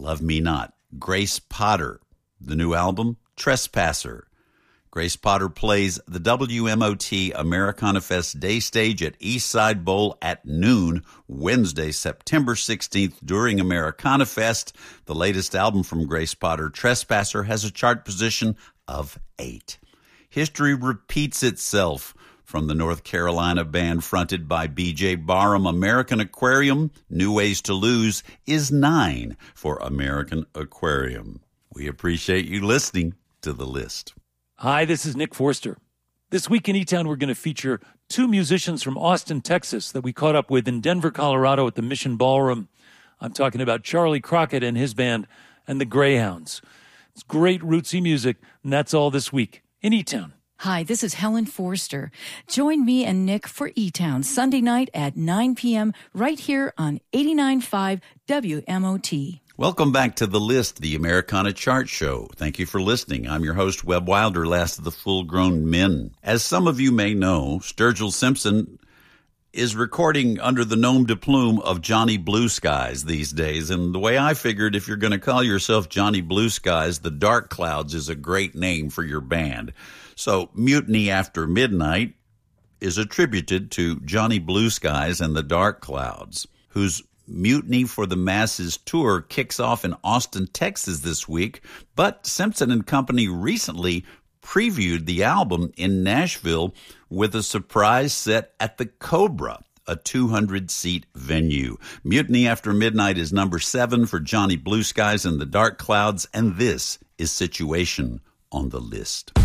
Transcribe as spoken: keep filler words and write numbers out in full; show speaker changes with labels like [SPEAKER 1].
[SPEAKER 1] Love Me Not. Grace Potter. The new album, Trespasser. Grace Potter plays the W M O T Americana Fest Day Stage at Eastside Bowl at noon, Wednesday, September sixteenth, during Americana Fest. The latest album from Grace Potter, Trespasser, has a chart position of eight. History repeats itself from the North Carolina band fronted by B J Barham. American Aquarium, New Ways to Lose, is nine for American Aquarium. We appreciate you listening to The List.
[SPEAKER 2] Hi, this is Nick Forster. This week in E-Town, we're going to feature two musicians from Austin, Texas that we caught up with in Denver, Colorado at the Mission Ballroom. I'm talking about Charlie Crockett and his band and the Greyhounds. It's great rootsy music, and that's all this week in E-Town.
[SPEAKER 3] Hi, this is Helen Forster. Join me and Nick for E-Town Sunday night at nine p.m. right here on eighty-nine point five W M O T.
[SPEAKER 1] Welcome back to The List, the Americana Chart Show. Thank you for listening. I'm your host, Webb Wilder, last of the full-grown men. As some of you may know, Sturgill Simpson is recording under the nom de plume of Johnny Blue Skies these days. And the way I figured, if you're going to call yourself Johnny Blue Skies, the Dark Clouds is a great name for your band. So Mutiny After Midnight is attributed to Johnny Blue Skies and the Dark Clouds, whose Mutiny for the Masses tour kicks off in Austin, Texas this week, but Simpson and Company recently previewed the album in Nashville with a surprise set at the Cobra, a two hundred seat venue. Mutiny After Midnight is number seven for Johnny Blue Skies and the Dark Clouds, and this is Situation on The List.